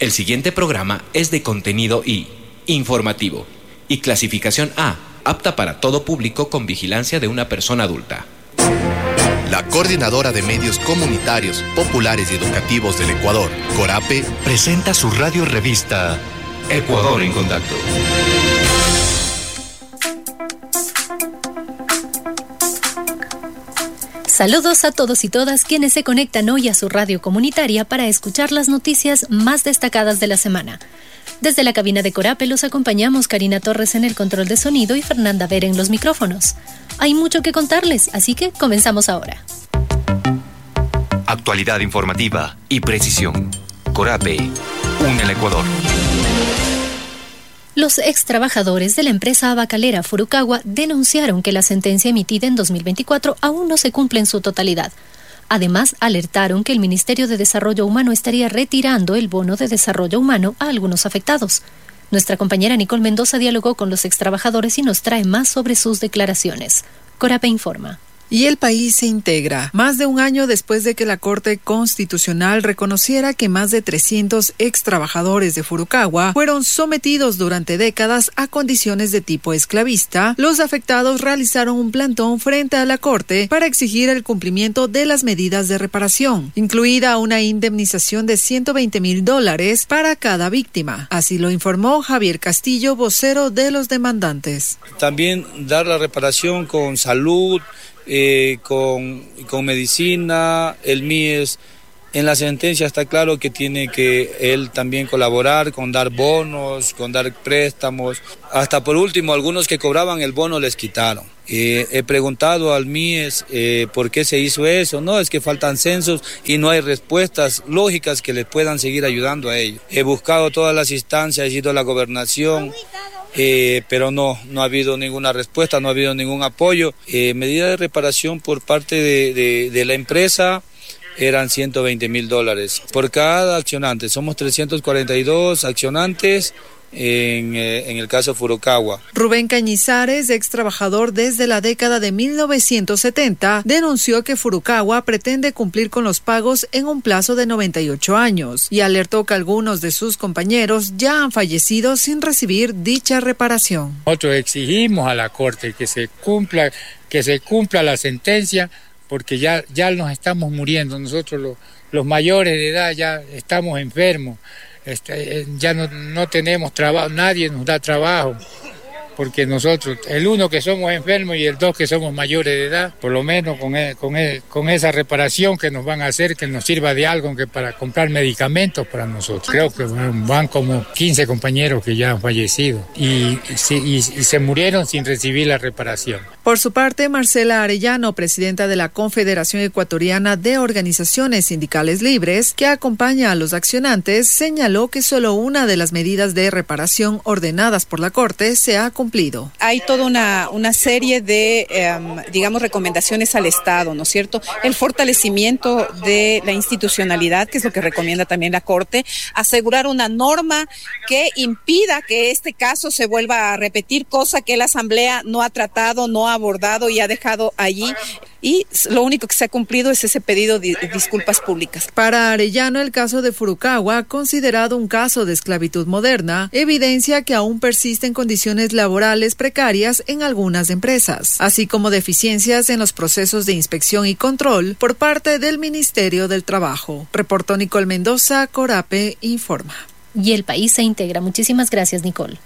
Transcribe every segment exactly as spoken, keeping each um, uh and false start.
El siguiente programa es de contenido I, informativo, y clasificación A, apta para todo público con vigilancia de una persona adulta. La Coordinadora de Medios Comunitarios, Populares y Educativos del Ecuador, CORAPE, presenta su radio revista Ecuador en Contacto. Saludos a todos y todas quienes se conectan hoy a su radio comunitaria para escuchar las noticias más destacadas de la semana. Desde la cabina de CORAPE los acompañamos Karina Torres en el control de sonido y Fernanda Vera en los micrófonos. Hay mucho que contarles, así que comenzamos ahora. Actualidad informativa y precisión. CORAPE, une el Ecuador. Los ex trabajadores de la empresa abacalera Furukawa denunciaron que la sentencia emitida en dos mil veinticuatro aún no se cumple en su totalidad. Además, alertaron que el Ministerio de Desarrollo Humano estaría retirando el bono de desarrollo humano a algunos afectados. Nuestra compañera Nicole Mendoza dialogó con los ex trabajadores y nos trae más sobre sus declaraciones. CORAPE informa. Y el país se integra, más de un año después de que la Corte Constitucional reconociera que más de trescientos ex trabajadores de Furukawa fueron sometidos durante décadas a condiciones de tipo esclavista. Los afectados realizaron un plantón frente a la Corte para exigir el cumplimiento de las medidas de reparación, incluida una indemnización de ciento veinte mil dólares para cada víctima. Así lo informó Javier Castillo, vocero de los demandantes. También dar la reparación con salud, Eh, con, con medicina. El M I E S en la sentencia está claro que tiene que él también colaborar con dar bonos, con dar préstamos. Hasta por último, algunos que cobraban el bono les quitaron. Eh, he preguntado al M I E S eh, por qué se hizo eso. No, es que faltan censos y no hay respuestas lógicas que les puedan seguir ayudando a ellos. He buscado todas las instancias, he ido a la gobernación, Eh, pero no, no ha habido ninguna respuesta, no ha habido ningún apoyo. Eh, medida de reparación por parte de, de, de la empresa eran ciento veinte mil dólares por cada accionante. Somos trescientos cuarenta y dos accionantes en, eh, en el caso Furukawa. Rubén Cañizares, ex trabajador desde la década de mil novecientos setenta, denunció que Furukawa pretende cumplir con los pagos en un plazo de noventa y ocho años y alertó que algunos de sus compañeros ya han fallecido sin recibir dicha reparación. Nosotros exigimos a la Corte que se cumpla, que se cumpla la sentencia, porque ya, ya nos estamos muriendo. Nosotros los, los mayores de edad ya estamos enfermos. Este, ya no, no tenemos trabajo, nadie nos da trabajo, porque nosotros, el uno que somos enfermos y el dos que somos mayores de edad, por lo menos con, el, con, el, con esa reparación que nos van a hacer, que nos sirva de algo, que para comprar medicamentos para nosotros. Creo que van como quince compañeros que ya han fallecido y, y, y, y se murieron sin recibir la reparación. Por su parte, Marcela Arellano, presidenta de la Confederación Ecuatoriana de Organizaciones Sindicales Libres, que acompaña a los accionantes, señaló que solo una de las medidas de reparación ordenadas por la Corte se ha cumplido. Hay toda una, una serie de, eh, digamos, recomendaciones al Estado, ¿no es cierto? El fortalecimiento de la institucionalidad, que es lo que recomienda también la Corte, asegurar una norma que impida que este caso se vuelva a repetir, cosa que la Asamblea no ha tratado, no ha abordado y ha dejado allí, y lo único que se ha cumplido es ese pedido de disculpas públicas. Para Arellano, el caso de Furukawa, considerado un caso de esclavitud moderna, evidencia que aún persisten condiciones laborales precarias en algunas empresas, así como deficiencias en los procesos de inspección y control por parte del Ministerio del Trabajo. Reportó Nicole Mendoza, CORAPE informa. Y el país se integra. Muchísimas gracias, Nicole.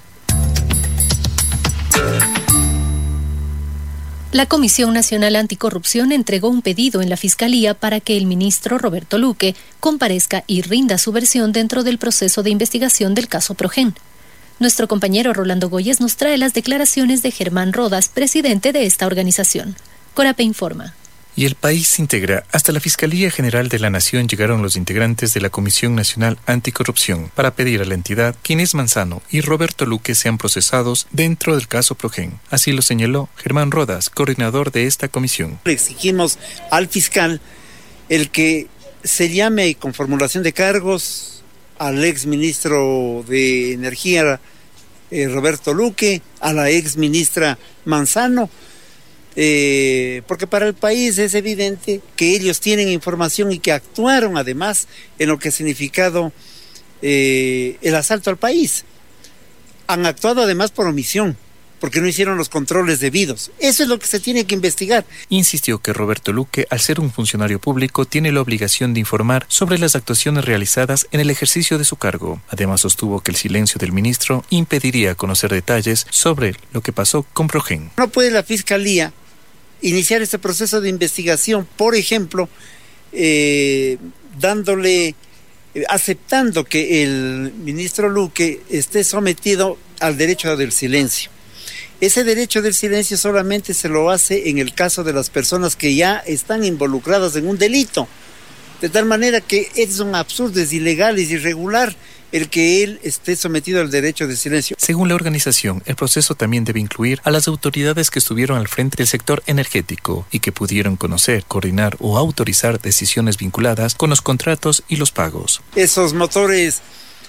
La Comisión Nacional Anticorrupción entregó un pedido en la Fiscalía para que el ministro Roberto Luque comparezca y rinda su versión dentro del proceso de investigación del caso Progen. Nuestro compañero Rolando Goyes nos trae las declaraciones de Germán Rodas, presidente de esta organización. CORAPE informa. Y el país se integra. Hasta la Fiscalía General de la Nación llegaron los integrantes de la Comisión Nacional Anticorrupción para pedir a la entidad que Inés Manzano y Roberto Luque sean procesados dentro del caso Progen. Así lo señaló Germán Rodas, coordinador de esta comisión. Le exigimos al fiscal el que se llame con formulación de cargos al ex ministro de Energía eh, Roberto Luque, a la ex ministra Manzano, Eh, porque para el país es evidente que ellos tienen información y que actuaron además en lo que ha significado eh, el asalto al país. Han actuado además por omisión, porque no hicieron los controles debidos. Eso es lo que se tiene que investigar. Insistió que Roberto Luque, al ser un funcionario público, tiene la obligación de informar sobre las actuaciones realizadas en el ejercicio de su cargo. Además, sostuvo que el silencio del ministro impediría conocer detalles sobre lo que pasó con Progen. No puede la Fiscalía iniciar este proceso de investigación, por ejemplo, eh, dándole, eh, aceptando que el ministro Luque esté sometido al derecho del silencio. Ese derecho del silencio solamente se lo hace en el caso de las personas que ya están involucradas en un delito. De tal manera que es un absurdo, es ilegal, es irregular el que él esté sometido al derecho de silencio. Según la organización, el proceso también debe incluir a las autoridades que estuvieron al frente del sector energético y que pudieron conocer, coordinar o autorizar decisiones vinculadas con los contratos y los pagos. Esos motores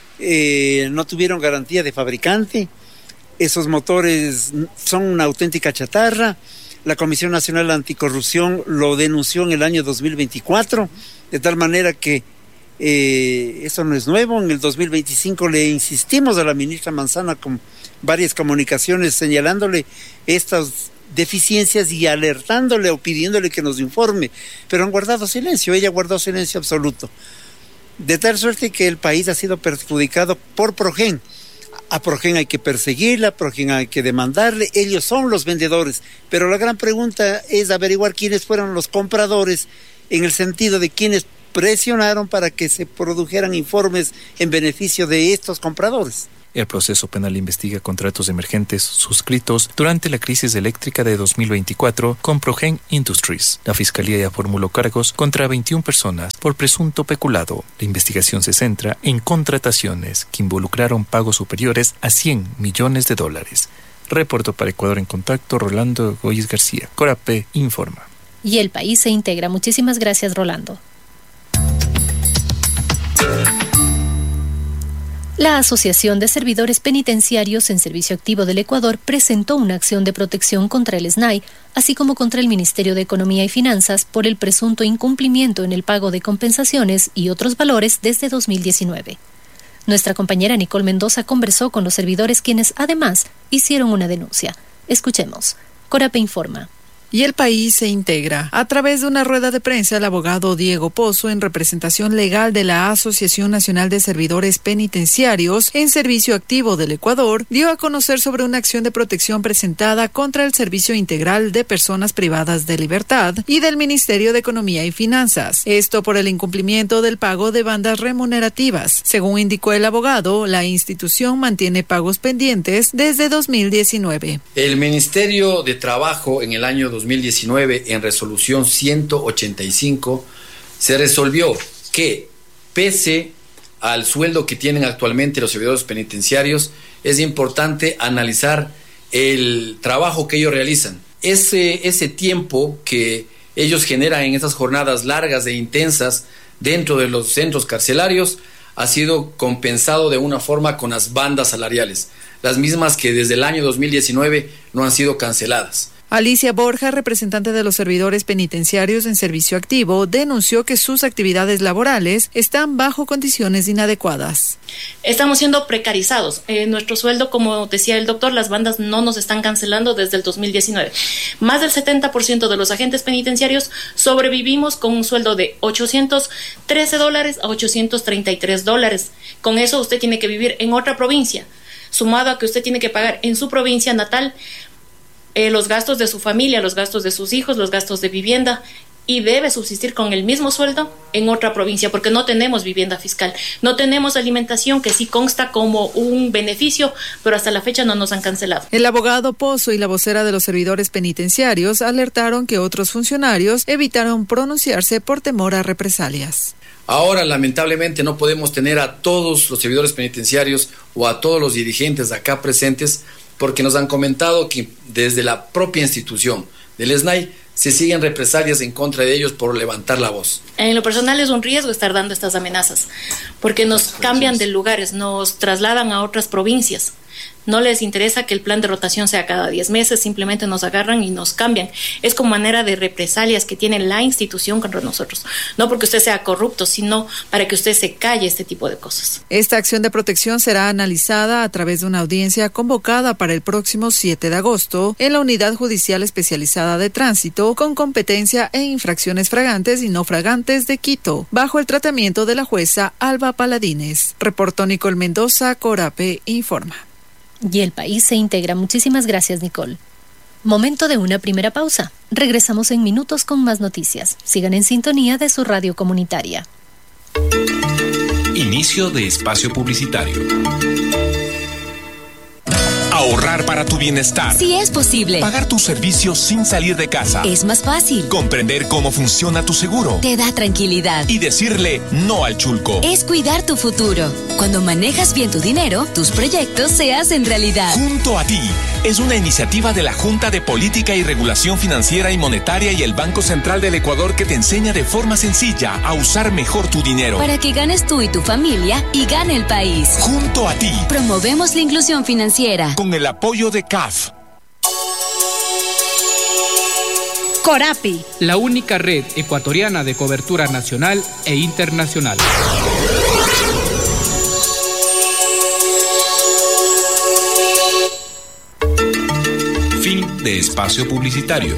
eh, no tuvieron garantía de fabricante. Esos motores son una auténtica chatarra. La Comisión Nacional Anticorrupción lo denunció en el año dos mil veinticuatro, de tal manera que eh, eso no es nuevo. En el dos mil veinticinco le insistimos a la ministra Manzana con varias comunicaciones señalándole estas deficiencias y alertándole o pidiéndole que nos informe, pero han guardado silencio. Ella guardó silencio absoluto, de tal suerte que el país ha sido perjudicado por Progen. A Progen hay que perseguirla, a Progen hay que demandarle, ellos son los vendedores, pero la gran pregunta es averiguar quiénes fueron los compradores, en el sentido de quiénes presionaron para que se produjeran informes en beneficio de estos compradores. El proceso penal investiga contratos emergentes suscritos durante la crisis eléctrica de dos mil veinticuatro con Progen Industries. La Fiscalía ya formuló cargos contra veintiuna personas por presunto peculado. La investigación se centra en contrataciones que involucraron pagos superiores a cien millones de dólares. Reportó para Ecuador en Contacto Rolando Goyes García. Corape informa. Y el país se integra. Muchísimas gracias, Rolando. La Asociación de Servidores Penitenciarios en Servicio Activo del Ecuador presentó una acción de protección contra el S N A I, así como contra el Ministerio de Economía y Finanzas por el presunto incumplimiento en el pago de compensaciones y otros valores desde dos mil diecinueve. Nuestra compañera Nicole Mendoza conversó con los servidores, quienes además hicieron una denuncia. Escuchemos. Corape informa. Y el país se integra. A través de una rueda de prensa, el abogado Diego Pozo, en representación legal de la Asociación Nacional de Servidores Penitenciarios en Servicio Activo del Ecuador, dio a conocer sobre una acción de protección presentada contra el Servicio Integral de Personas Privadas de Libertad y del Ministerio de Economía y Finanzas. Esto por el incumplimiento del pago de bandas remunerativas. Según indicó el abogado, la institución mantiene pagos pendientes desde dos mil diecinueve. El Ministerio de Trabajo en el año dos mil diecinueve, en resolución ciento ochenta y cinco, se resolvió que, pese al sueldo que tienen actualmente los servidores penitenciarios, es importante analizar el trabajo que ellos realizan. Ese, ese tiempo que ellos generan en esas jornadas largas e intensas dentro de los centros carcelarios ha sido compensado de una forma con las bandas salariales, las mismas que desde el año dos mil diecinueve no han sido canceladas. Alicia Borja, representante de los servidores penitenciarios en servicio activo, denunció que sus actividades laborales están bajo condiciones inadecuadas. Estamos siendo precarizados. Eh, nuestro sueldo, como decía el doctor, las bandas no nos están cancelando desde el dos mil diecinueve. Más del setenta por ciento de los agentes penitenciarios sobrevivimos con un sueldo de ochocientos trece dólares a ochocientos treinta y tres dólares. Con eso usted tiene que vivir en otra provincia, sumado a que usted tiene que pagar en su provincia natal Eh, los gastos de su familia, los gastos de sus hijos, los gastos de vivienda, y debe subsistir con el mismo sueldo en otra provincia, porque no tenemos vivienda fiscal, no tenemos alimentación, que sí consta como un beneficio, pero hasta la fecha no nos han cancelado. El abogado Pozo y la vocera de los servidores penitenciarios alertaron que otros funcionarios evitaron pronunciarse por temor a represalias. Ahora, lamentablemente, no podemos tener a todos los servidores penitenciarios o a todos los dirigentes acá presentes, porque nos han comentado que desde la propia institución del S N A I se siguen represalias en contra de ellos por levantar la voz. En lo personal es un riesgo estar dando estas amenazas, porque nos cambian de lugares, nos trasladan a otras provincias. no les interesa que el plan de rotación sea cada diez meses, simplemente nos agarran y nos cambian. Es como manera de represalias que tiene la institución contra nosotros. No porque usted sea corrupto, sino para que usted se calle este tipo de cosas. Esta acción de protección será analizada a través de una audiencia convocada para el próximo siete de agosto en la Unidad Judicial Especializada de Tránsito con competencia en infracciones fragantes y no fragantes de Quito, bajo el tratamiento de la jueza Alba Paladines. Reportó Nicole Mendoza, Corape informa. Y el país se integra. Muchísimas gracias, Nicole. Momento de una primera pausa. Regresamos en minutos con más noticias. Sigan en sintonía de su radio comunitaria. Inicio de espacio publicitario. Ahorrar para tu bienestar. Sí es posible. Pagar tus servicios sin salir de casa. Es más fácil. Comprender cómo funciona tu seguro. Te da tranquilidad. Y decirle no al chulco. Es cuidar tu futuro. Cuando manejas bien tu dinero, tus proyectos se hacen realidad. Junto a ti. Es una iniciativa de la Junta de Política y Regulación Financiera y Monetaria y el Banco Central del Ecuador que te enseña de forma sencilla a usar mejor tu dinero. Para que ganes tú y tu familia y gane el país. Junto a ti. Promovemos la inclusión financiera. Con el apoyo de C A F. Corapi, la única red ecuatoriana de cobertura nacional e internacional. Fin de espacio publicitario.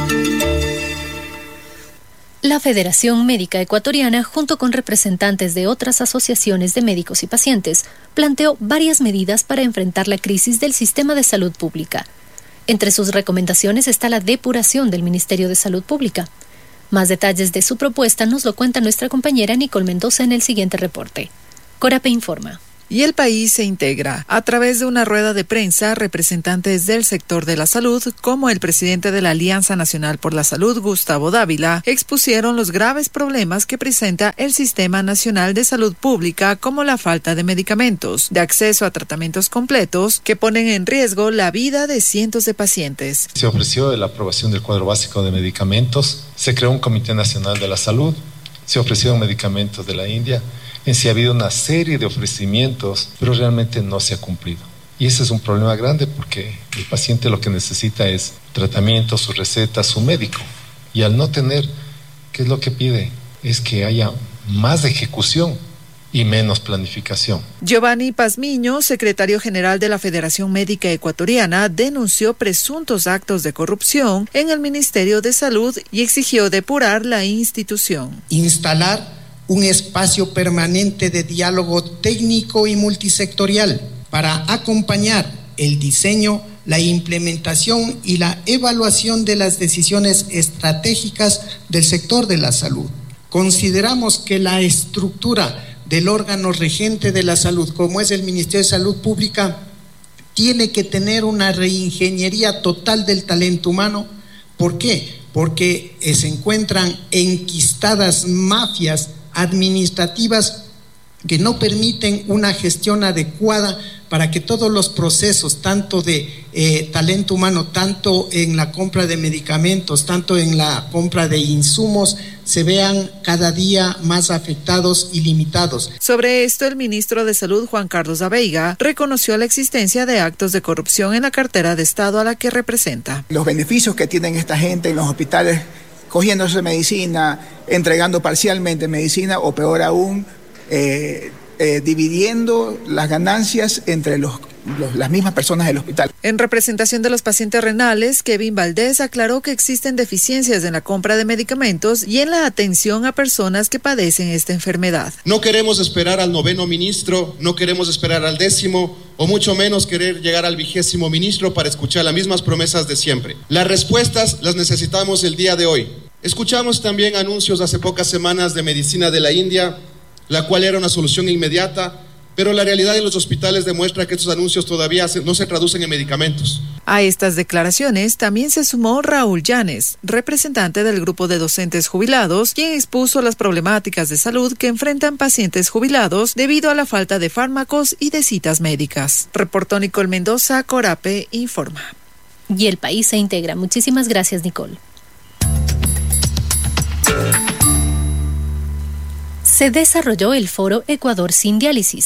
La Federación Médica Ecuatoriana, junto con representantes de otras asociaciones de médicos y pacientes, planteó varias medidas para enfrentar la crisis del sistema de salud pública. Entre sus recomendaciones está la depuración del Ministerio de Salud Pública. Más detalles de su propuesta nos lo cuenta nuestra compañera Nicole Mendoza en el siguiente reporte. Corape informa. Y el país se integra. A través de una rueda de prensa, representantes del sector de la salud, como el presidente de la Alianza Nacional por la Salud, Gustavo Dávila, expusieron los graves problemas que presenta el Sistema Nacional de Salud Pública, como la falta de medicamentos, de acceso a tratamientos completos, que ponen en riesgo la vida de cientos de pacientes. Se ofreció la aprobación del cuadro básico de medicamentos, se creó un Comité Nacional de la Salud, se ofrecieron medicamentos de la India. En sí ha habido una serie de ofrecimientos, pero realmente no se ha cumplido. Y ese es un problema grande porque el paciente lo que necesita es tratamiento, su receta, su médico. Y al no tener, ¿qué es lo que pide? Es que haya más ejecución y menos planificación. Giovanni Pazmiño, secretario general de la Federación Médica Ecuatoriana, denunció presuntos actos de corrupción en el Ministerio de Salud y exigió depurar la institución. Instalar un espacio permanente de diálogo técnico y multisectorial para acompañar el diseño, la implementación y la evaluación de las decisiones estratégicas del sector de la salud. Consideramos que la estructura del órgano regente de la salud, como es el Ministerio de Salud Pública, tiene que tener una reingeniería total del talento humano. ¿Por qué? Porque se encuentran enquistadas mafias administrativas que no permiten una gestión adecuada para que todos los procesos, tanto de eh, talento humano, tanto en la compra de medicamentos, tanto en la compra de insumos, se vean cada día más afectados y limitados. Sobre esto, el ministro de Salud, Juan Carlos Abeiga, reconoció la existencia de actos de corrupción en la cartera de Estado a la que representa. Los beneficios que tienen esta gente en los hospitales, cogiéndose medicina, entregando parcialmente medicina o peor aún, eh, eh, dividiendo las ganancias entre los, los, las mismas personas del hospital. En representación de los pacientes renales, Kevin Valdés aclaró que existen deficiencias en la compra de medicamentos y en la atención a personas que padecen esta enfermedad. No queremos esperar al noveno ministro, no queremos esperar al décimo, o mucho menos querer llegar al vigésimo ministro para escuchar las mismas promesas de siempre. Las respuestas las necesitamos el día de hoy. Escuchamos también anuncios hace pocas semanas de medicina de la India, la cual era una solución inmediata, pero la realidad en los hospitales demuestra que estos anuncios todavía no se traducen en medicamentos. A estas declaraciones también se sumó Raúl Llanes, representante del grupo de docentes jubilados, quien expuso las problemáticas de salud que enfrentan pacientes jubilados debido a la falta de fármacos y de citas médicas. Reportó Nicole Mendoza, Corape informa. Y el país se integra. Muchísimas gracias, Nicole. Se desarrolló el foro Ecuador sin diálisis.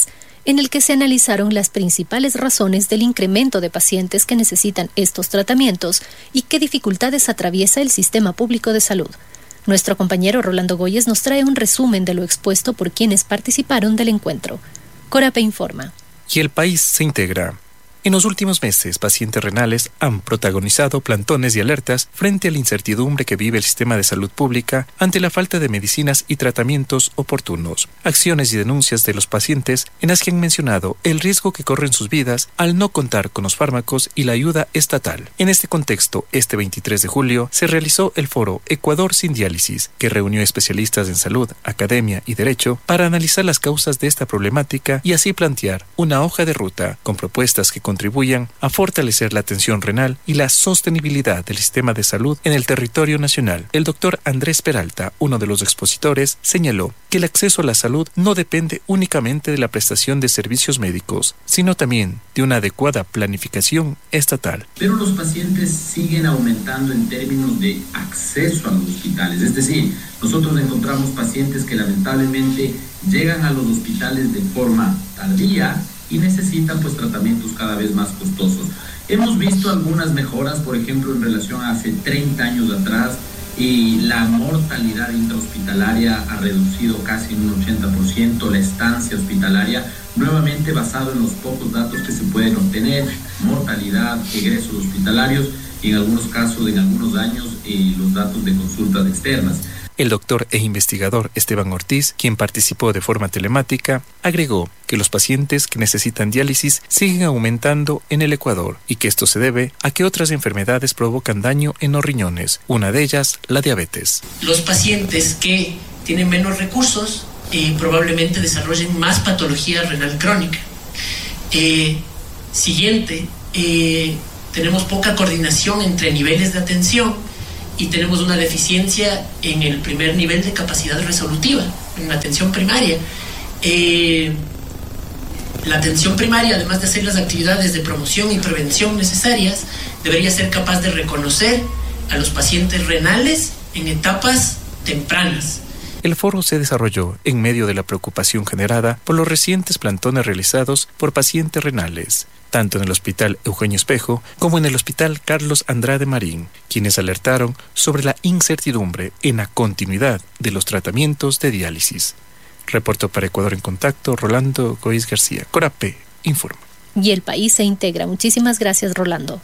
en el que se analizaron las principales razones del incremento de pacientes que necesitan estos tratamientos y qué dificultades atraviesa el sistema público de salud. Nuestro compañero Rolando Goyes nos trae un resumen de lo expuesto por quienes participaron del encuentro. Corape informa. Y el país se integra. En los últimos meses, pacientes renales han protagonizado plantones y alertas frente a la incertidumbre que vive el sistema de salud pública ante la falta de medicinas y tratamientos oportunos. Acciones y denuncias de los pacientes en las que han mencionado el riesgo que corren sus vidas al no contar con los fármacos y la ayuda estatal. En este contexto, este veintitrés de julio se realizó el foro Ecuador sin diálisis, que reunió especialistas en salud, academia y derecho para analizar las causas de esta problemática y así plantear una hoja de ruta con propuestas que contribuyan a fortalecer la atención renal y la sostenibilidad del sistema de salud en el territorio nacional. El doctor Andrés Peralta, uno de los expositores, señaló que el acceso a la salud no depende únicamente de la prestación de servicios médicos, sino también de una adecuada planificación estatal. Pero los pacientes siguen aumentando en términos de acceso a los hospitales, es decir, nosotros encontramos pacientes que lamentablemente llegan a los hospitales de forma tardía y necesitan pues tratamientos cada vez más costosos. Hemos visto algunas mejoras, por ejemplo, en relación a hace treinta años atrás, y la mortalidad intrahospitalaria ha reducido casi en un ochenta por ciento, la estancia hospitalaria, nuevamente basado en los pocos datos que se pueden obtener, mortalidad, egresos hospitalarios y en algunos casos, en algunos años, eh, los datos de consultas externas. El doctor e investigador Esteban Ortiz, quien participó de forma telemática, agregó que los pacientes que necesitan diálisis siguen aumentando en el Ecuador y que esto se debe a que otras enfermedades provocan daño en los riñones, una de ellas la diabetes. Los pacientes que tienen menos recursos eh, probablemente desarrollen más patología renal crónica. Eh, siguiente, eh, tenemos poca coordinación entre niveles de atención y tenemos una deficiencia en el primer nivel de capacidad resolutiva, en la atención primaria. Eh, la atención primaria, además de hacer las actividades de promoción y prevención necesarias, debería ser capaz de reconocer a los pacientes renales en etapas tempranas. El foro se desarrolló en medio de la preocupación generada por los recientes plantones realizados por pacientes renales, tanto en el Hospital Eugenio Espejo como en el Hospital Carlos Andrade Marín, quienes alertaron sobre la incertidumbre en la continuidad de los tratamientos de diálisis. Reportó para Ecuador en Contacto Rolando Goiz García. Corape informa. Y el país se integra. Muchísimas gracias, Rolando.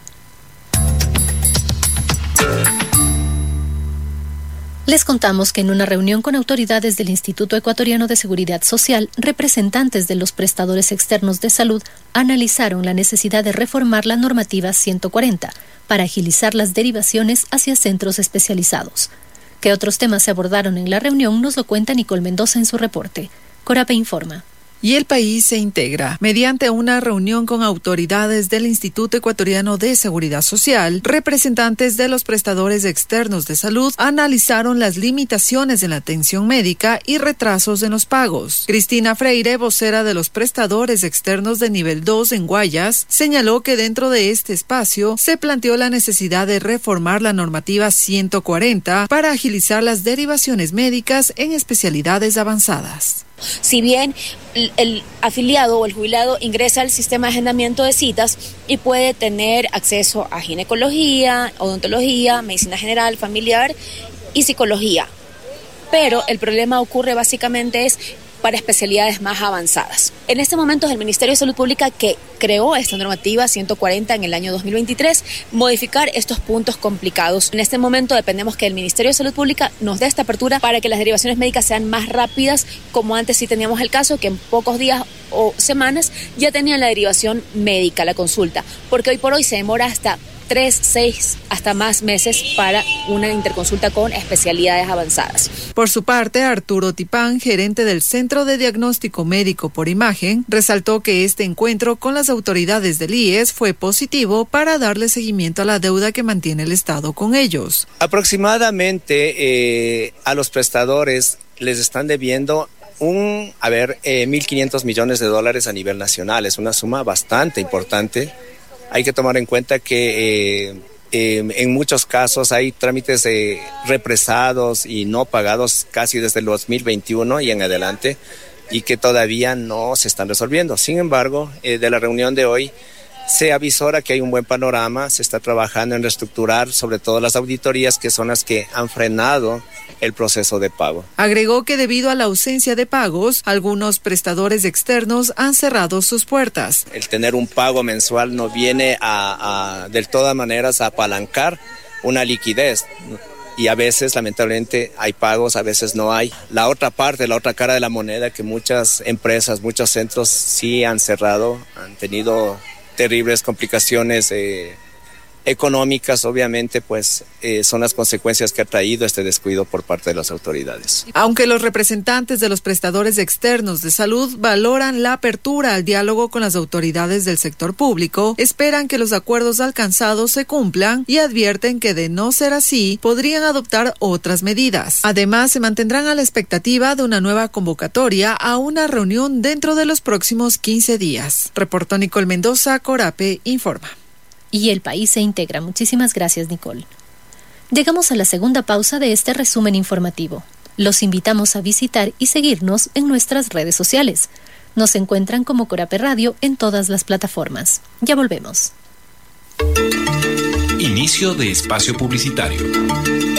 Les contamos que en una reunión con autoridades del Instituto Ecuatoriano de Seguridad Social, representantes de los prestadores externos de salud analizaron la necesidad de reformar la normativa ciento cuarenta para agilizar las derivaciones hacia centros especializados. ¿Qué otros temas se abordaron en la reunión? Nos lo cuenta Nicole Mendoza en su reporte. Corape informa. Y el país se integra. Mediante una reunión con autoridades del Instituto Ecuatoriano de Seguridad Social, representantes de los prestadores externos de salud analizaron las limitaciones en la atención médica y retrasos en los pagos. Cristina Freire, vocera de los prestadores externos de nivel dos en Guayas, señaló que dentro de este espacio se planteó la necesidad de reformar la normativa ciento cuarenta para agilizar las derivaciones médicas en especialidades avanzadas. Si bien el, el afiliado o el jubilado ingresa al sistema de agendamiento de citas y puede tener acceso a ginecología, odontología, medicina general, familiar y psicología, pero el problema ocurre básicamente es para especialidades más avanzadas. En este momento es el Ministerio de Salud Pública que creó esta normativa ciento cuarenta en el año dos mil veintitrés, modificar estos puntos complicados. En este momento dependemos que el Ministerio de Salud Pública nos dé esta apertura para que las derivaciones médicas sean más rápidas, como antes sí teníamos el caso, que en pocos días o semanas ya tenían la derivación médica, la consulta, porque hoy por hoy se demora hasta tres, seis, hasta más meses para una interconsulta con especialidades avanzadas. Por su parte, Arturo Tipán, gerente del Centro de Diagnóstico Médico por Imagen, resaltó que este encuentro con las autoridades del I E S fue positivo para darle seguimiento a la deuda que mantiene el Estado con ellos. Aproximadamente eh, a los prestadores les están debiendo un, a ver, eh, mil quinientos millones de dólares a nivel nacional. Es una suma bastante importante. Hay que tomar en cuenta que eh, eh, en muchos casos hay trámites eh, represados y no pagados casi desde el dos mil veintiuno y en adelante. y que todavía no se están resolviendo. Sin embargo, eh, de la reunión de hoy se avisora que hay un buen panorama, se está trabajando en reestructurar sobre todo las auditorías, que son las que han frenado el proceso de pago. Agregó que debido a la ausencia de pagos, algunos prestadores externos han cerrado sus puertas. El tener un pago mensual no viene a, a de todas maneras a apalancar una liquidez. Y a veces, lamentablemente, hay pagos, a veces no hay. La otra parte, la otra cara de la moneda, que muchas empresas, muchos centros sí han cerrado, han tenido terribles complicaciones eh, económicas, obviamente, pues eh, son las consecuencias que ha traído este descuido por parte de las autoridades. Aunque los representantes de los prestadores externos de salud valoran la apertura al diálogo con las autoridades del sector público, esperan que los acuerdos alcanzados se cumplan y advierten que de no ser así, podrían adoptar otras medidas. Además, se mantendrán a la expectativa de una nueva convocatoria a una reunión dentro de los próximos quince días. Reportó Nicole Mendoza, Corape informa. Y el país se integra. Muchísimas gracias, Nicole. Llegamos a la segunda pausa de este resumen informativo. Los invitamos a visitar y seguirnos en nuestras redes sociales. Nos encuentran como Corape Radio en todas las plataformas. Ya volvemos. Inicio de espacio publicitario.